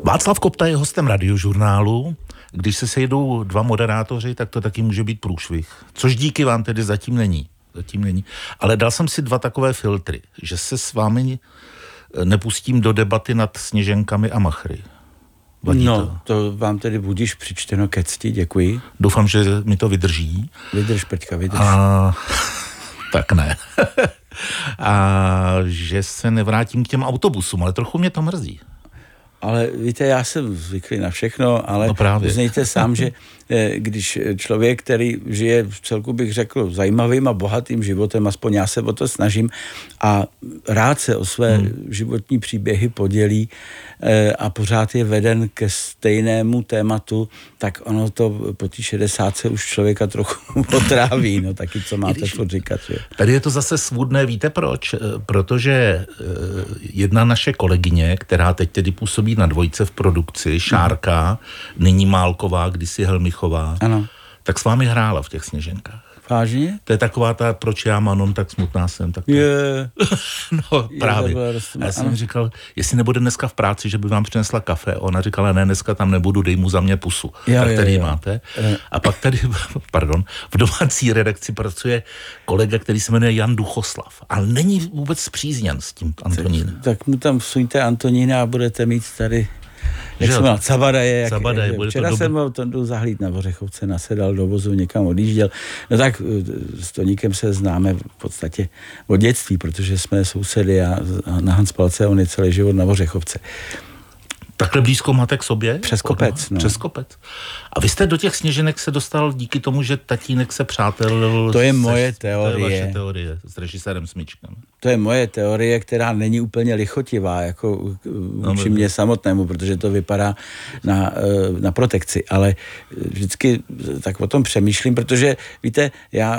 Václav Kopta je hostem Radiožurnálu. Když se sejdou dva moderátoři, tak to taky může být průšvih. Což díky vám tedy zatím není. Ale dal jsem si dva takové filtry, že se s vámi nepustím do debaty nad Sněženkami a Machry. Vadí to vám tedy budíš přičteno ke cti, děkuji. Doufám, že mi to vydrží. Vydrž, Peťka, vydrž. Tak ne. A že se nevrátím k těm autobusům, ale trochu mě to mrzí. Ale víte, já jsem zvyklý na všechno, ale uznejte sám, že když člověk, který žije v celku, bych řekl, zajímavým a bohatým životem, aspoň já se o to snažím a rád se o své životní příběhy podělí a pořád je veden ke stejnému tématu, tak ono to po té 60 už člověka trochu otráví, no taky co máte furt říkat. Že? Tady je to zase svůdné, víte proč? Protože jedna naše kolegyně, která teď tedy působí na Dvojce v produkci, Šárka, nyní Málková, kdysi Helmichová, ano. Tak s vámi hrála v těch Sněženkách. Vážně? To je taková ta, proč já Manon, tak smutná jsem. Tak no právě. A já jsem mi říkal, jestli nebude dneska v práci, že by vám přinesla kafe. Ona říkala, ne, dneska tam nebudu, dej mu za mě pusu. Který máte. A pak tady, v domácí redakci pracuje kolega, který se jmenuje Jan Duchoslav. Ale není vůbec zpřízněn s tím Antonínem. Tak mu tam vsuňte Antonína a budete mít tady... Jak se má, Cabadaje. Včera jsem ho Tondu zahlíd na Vořechovce, nasedal do vozu, někam odjížděl. No tak s Toníkem se známe v podstatě od dětství, protože jsme sousedy a na Hanspalce on je celý život na Vořechovce. Takhle blízko máte k sobě? Přes kopec. No. Přes kopec. A vy jste do těch Sněženek se dostal díky tomu, že tatínek se přátelil... To je moje teorie. To je vaše teorie s režisérem Smyčkem. To je moje teorie, která není úplně lichotivá, jako vůči mě samotnému, protože to vypadá na protekci, ale vždycky tak o tom přemýšlím, protože víte, já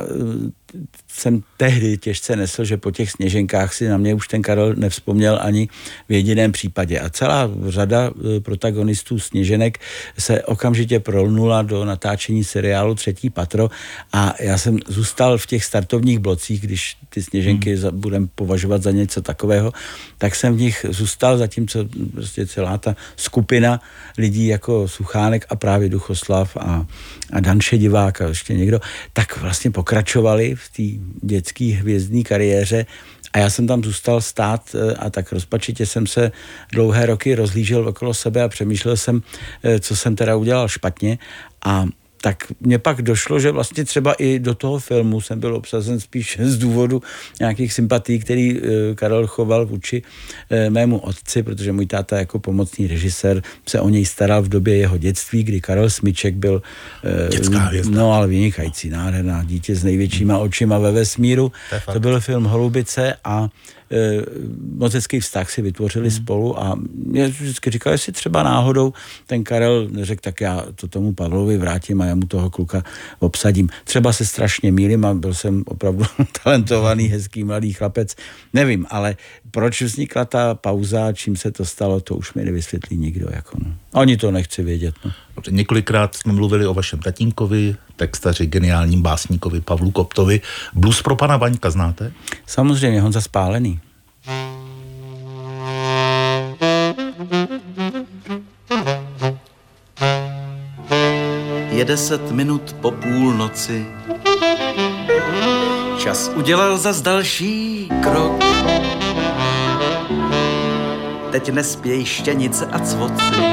jsem tehdy těžce nesl, že po těch Sněženkách si na mě už ten Karel nevzpomněl ani v jediném případě. A celá řada protagonistů Sněženek se okamžitě prolnula do natáčení seriálu Třetí patro a já jsem zůstal v těch startovních blocích, když ty Sněženky budeme považovat za něco takového, tak jsem v nich zůstal, zatímco prostě celá ta skupina lidí jako Suchánek a právě Duchoslav a Dan Šedivák a ještě někdo, tak vlastně pokračovali v té dětské hvězdní kariéře a já jsem tam zůstal stát a tak rozpačitě jsem se dlouhé roky rozhlížel okolo sebe a přemýšlel jsem, co jsem teda udělal špatně a tak mně pak došlo, že vlastně třeba i do toho filmu jsem byl obsazen spíš z důvodu nějakých sympatí, který Karel choval vůči mému otci, protože můj táta jako pomocný režisér se o něj staral v době jeho dětství, kdy Karel Smyček byl dětská hvězda. No ale vynikající, nádherná dítě s největšíma očima ve vesmíru. To byl film Holubice a moc hezký vztah si vytvořili spolu a mě vždycky říkal, jestli třeba náhodou ten Karel neřekl, tak já to tomu Pavlovi vrátím a já mu toho kluka obsadím. Třeba se strašně mýlím a byl jsem opravdu talentovaný, hezký mladý chlapec. Nevím, ale proč vznikla ta pauza, čím se to stalo, to už mi nevysvětlí nikdo. Jako, no. Ani to nechci vědět. No. Několikrát jsme mluvili o vašem tatínkovi, textaři, geniálním básníkovi Pavlu Koptovi. Blues pro pana Vaňka znáte? Samozřejmě, Honza Spálený. Je 10 minut po půlnoci. Čas udělal zas další krok. Teď nespějí štěnice a cvoci.